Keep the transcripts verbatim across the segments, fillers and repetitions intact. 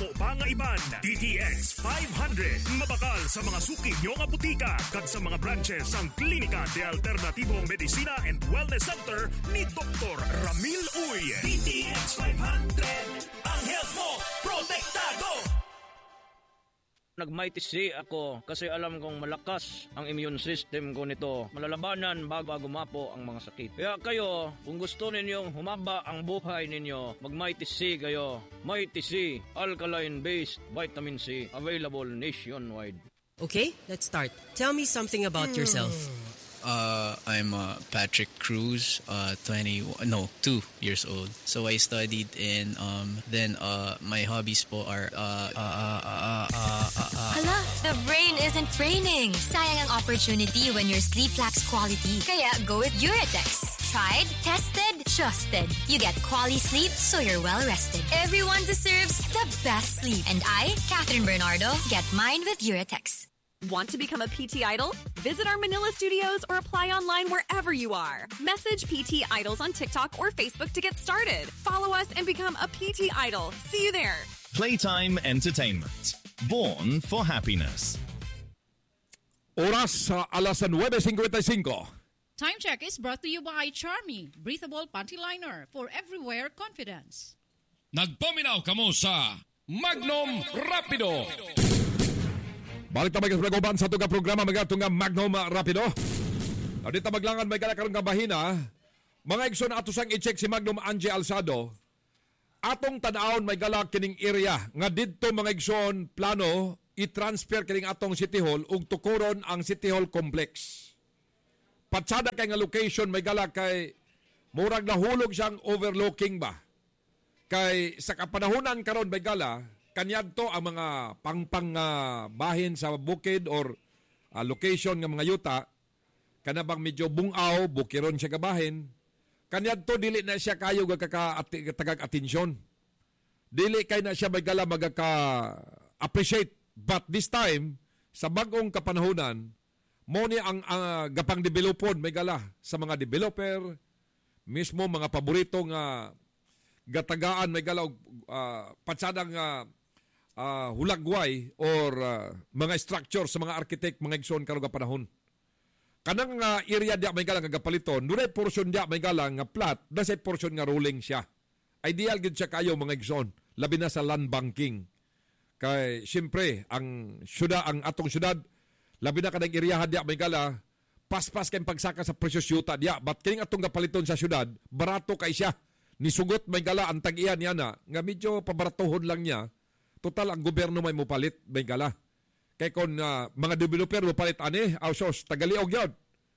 amo pa nga iban. D T X five hundred. Mabakal sa mga suki nyo nga butika kag sa mga branches ang Klinika de Alternativo Medicina and Wellness Center ni Doktor Ramil Uy. D T X five hundred. Ang health mo, protektado! Nag-mighty C ako kasi alam kong malakas ang immune system ko nito. Malalabanan bago gumapo ang mga sakit. Kaya kayo, kung gusto ninyong humaba ang buhay ninyo, mag-mighty C kayo. Mighty C, alkaline-based vitamin C, available nationwide. Okay, let's start. Tell me something about yourself. Uh, I'm uh, Patrick Cruz, uh, twenty, no, two years old. So I studied in, um, then uh, my hobbies po are, uh, uh, uh, uh, uh, uh, uh, Hala, the brain isn't braining. Sayang ang opportunity when your sleep lacks quality. Kaya go with Uratex. Tried, tested, trusted. You get quality sleep so you're well rested. Everyone deserves the best sleep. And I, Catherine Bernardo, get mine with Uratex. Want to become a P T Idol? Visit our Manila studios or apply online wherever you are. Message P T Idols on TikTok or Facebook to get started. Follow us and become a P T Idol. See you there. Playtime Entertainment. Born for happiness. Oras sa alas nueve fifty-five. Time check is brought to you by Charmy, breathable panty liner for everywhere confidence. Nagpaminaw kamo sa Magnum Rapido. Balik na may kasulagoban sa itong programa mga itong Magnum Rapido. Dito maglangan may kalakaroon ka bahina. Mga igsoon ato sang i-check si Magnum Angie Alzado. Atong tanaon may galak kining area. Nga dito mga igsoon plano i-transfer kining atong City Hall ug tukuron ang City Hall Complex. Patsada kay nga location may galak kay murag nahulog siyang overlooking ba. Kay sa kapanahunan karon may gala kanyadto ang mga pangpang uh, bahin sa bukid or uh, location ng mga yuta kanabang medyo bungaw bukiron siya kabahin kanyadto dili na siya kayo tagag atensyon dili kay na siya magala magaka appreciate but this time sa bag-ong kapanahunan mo ni ang uh, gapang developon may gala sa mga developer mismo mga paboritong uh, gatagaan may gala uh, patsadang uh, Uh, hulagway or uh, mga structure sa mga architect, mga igsoon karong panahon. Kanang uh, area diya may galang nga paliton, dunay portion diya may galang nga flat, dasay portion nga rolling siya. Ideal gid siya kayo mga igsoon, labi na sa land banking. Kay siyempre ang syudad, ang atong syudad, labi na kanang area diya may gala, paspas kay pagsaka sa precious yuta diya, but kining atong gapaliton sa syudad, barato kay siya. Nisugot may gala ang tag-iyan niya na, nga medyo pabaratohon lang niya. Total, ang gobyerno may mupalit, may gala. Kaya kung uh, mga developer mupalit, ane, ausos, tagaliog yun.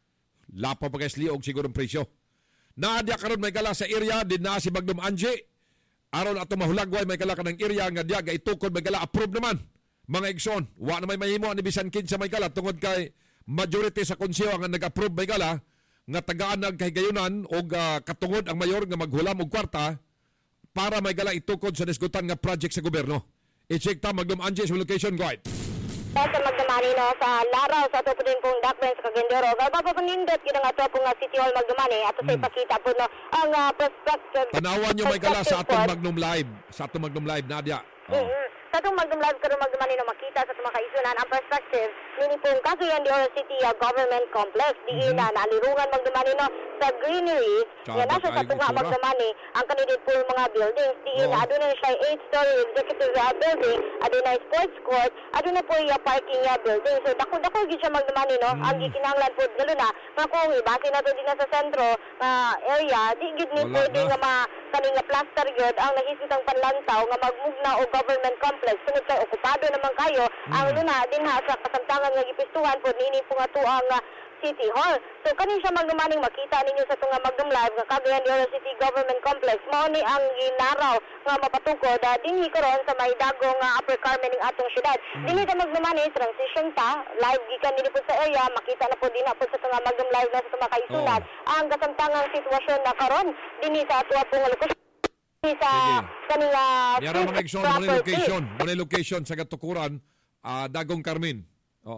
Lapa pa guys, liog siguro ang presyo. Naadya karon may gala sa area, din na si Magnum Angie. Aron ato mahulagway, may gala ka ng area, nga diya, gaitukod, may gala, approve naman. Mga igsoon, wa na may mahimo, ni bisan kinsa may gala, tungod kay majority sa konseyo ang nag-approve may gala, nga tagaan nagkahigayunan, o uh, katungod ang mayor nga maghulam og kwarta, para may gala itukod sa nisgutan nga project sa gobyerno. I-check ta Magnum Angie sa location guide. Sa Magdamani no sa Laraw sa ato po din pong Dakben sa Cagandero. Mapapanindot yun ang ato pong City Hall Magdamani ato sa ipakita po no ang uh, perspective. Tanawan nyo may gala sa atong Magnum Live. Sa atong Magnum Live, Nadia. Oh. Mm-hmm. Sa atong Magnum Live karon Magdamani no makita sa atong mga kaisunan ang perspective nini pong Cagayan de Oro City uh, Government Complex. Diin mm-hmm. na nalirungan Magdamani no sa greenery nga nasa sa tunga Magdamani ang kanidit po mga buildings. Diin na adunay siya eight-story executive uh, building, adunay sports court, adunay po yung parking uh, building. So dako-dako gid siya Magdamani no. Mm. Ang gikinahanglan po lalo na nga kung ibase na to din sa sentro uh, area, di gid ni pwede nga ma kaning plaster gyud ang nahisitang panlantaw nga magmugna o government complex sunod kay okupado naman kayo mm. ang luna din ha sa kasamtangan nga gipistuhan po nini po nga tuang uh, City Hall. So kanin siya magdumaning makita ninyo sa tunga Magnum Live nga Cagayan de Oro City Government Complex mao ni ang ginaraw nga mapatukod uh, dinhi karon sa may dagong uh, Upper Carmen ning atong syudad. Mm. Dinhi ta magdumaning transition ta live gikan dinhi po sa area makita na po din po sa tunga Magnum Live na sa tunga kaisunan oh. ang kasamtangang sitwasyon na karon dinhi sa ato pong lokasyon sa kanila Yara mga igsoon, muna location, muna location sa katukuran uh, Dagong Carmen. Oo.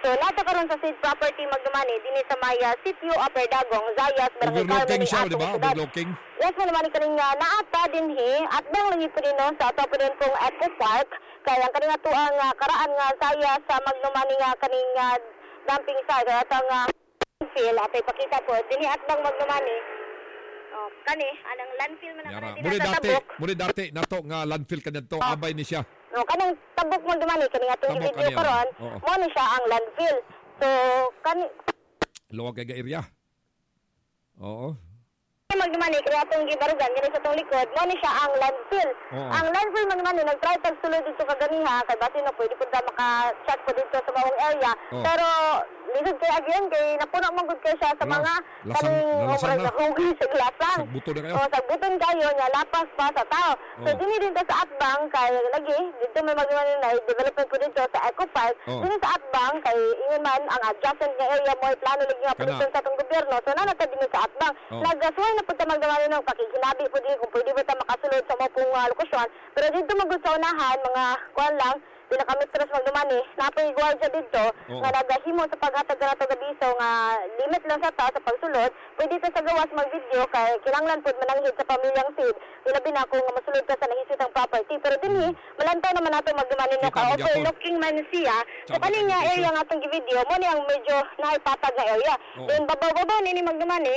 So nato karon sa said property magdumani dinhi sa Maya Sitio Upper Dagong, Zayas, Barangay Overlooking Carmen, siya, atong di ba? syudad. Overlooking. Yes, mo naman kaning uh, naata dinhi at bang lagi po din no, sa ato po din pong Eco Park kaya ang kaning ato ang uh, karaan nga saya sa magdumani nga kaning uh, dumping site at ang uh, landfill at ipakita po dinhi at bang magdumani. Oh, kani anang landfill man Yara. ang Muli sa dati, tabok. muli dati nato nga landfill kanadto Oh. abay ni siya. No, kanang tabok mo dumani kani atong Tabok video kaniya. karon, Oo. mo ni siya ang landfill. So kani Luwag kay area. Oo. magdumani kani atong gibarugan kani sa tong likod, mo ni siya ang landfill. Oo. Ang landfill magdumani nag-try tag sulod dito kaganiha kay basi na pwede pud maka-check po dito sa maong area. Oo. Pero lisod kay again kay napuno man gud kay siya sa Wala. mga Lasang- kaning nalasang obrang na. nahugay sa glasang. Sagbuto na kayo. O sagbuton kayo nya lapas pa sa tao. So Oo. dinhi din ta sa Atbang kay lagi dito may magdumani na development po dito sa Eco Park. Oo. Dinhi sa Atbang kay ingon man ang adjacent nga area mo plano lagi nga Kana. produksyon sa atong gobyerno. So na ta dinhi sa Atbang. Oo. Nagasuhay na pud ta magdumani ng pakikinabi po din kung pwede ba ta makasulod sa mo pong uh, lokasyon. Pero dito magud sa unahan mga kuan lang pinakametros magdumani napay gwardiya dito Oo. nga nagahimo sa paghatag kanato gabiso nga limit lang sa ta sa pagsulod pwede ta sa gawas mag-video kay kinahanglan pud mananghid sa pamilyang seed ilabi na kung masulod ka sa nahisitang property pero dinhi malantaw naman nato magdumani no Kita ka mo gyapon. overlooking man siya so Sama kani nga kay area nga atong gi-video mo ni ang medyo naipatag nga area Oo. then babaw-babaw nini magdumani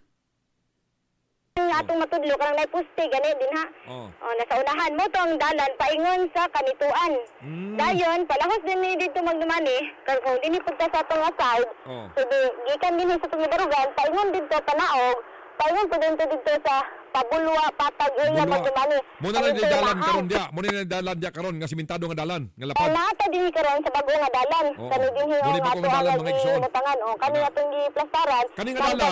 ang atong matudlo kanang naipuste gani din ha. Oo. Oh, nasa unahan mo to ang dalan paingon sa kanituan. Mm. Dayon palahos din ni dito magdumani kag kung dinhi pud ta sa atong side. Oo. So di gikan dinhi sa atong darugan paingon dito panaog. Paingon pud dito dito sa Pabulwa patag area Bulwa. magdumani. Muna lang Kanito yung dalan lahat. karon dia. Muna lang yung dalan dia karon nga simentado nga dalan nga lapad. Nata dinhi karon sa bago nga dalan. Oo. Kani dinhi Muli ang pa ato kung dalan, ang mga igsoon. gibutangan. Oh, kani Nga. atong giplastaran. Kani nga Samtang dalan,